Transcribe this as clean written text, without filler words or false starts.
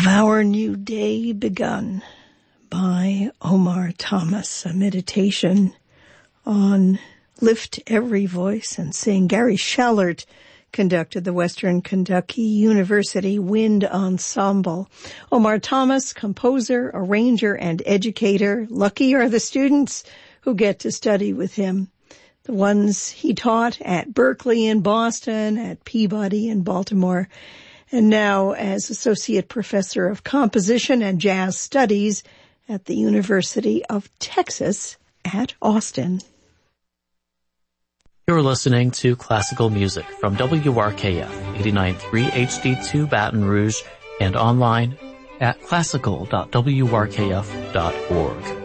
Of Our New Day Begun by Omar Thomas, a meditation on Lift Every Voice and Sing. Gary Schallert conducted the Western Kentucky University Wind Ensemble. Omar Thomas, composer, arranger, and educator. Lucky are the students who get to study with him. The ones he taught at Berkeley in Boston, at Peabody in Baltimore, and now as Associate Professor of Composition and Jazz Studies at the University of Texas at Austin. You're listening to classical music from WRKF 89.3 HD2 Baton Rouge and online at classical.wrkf.org.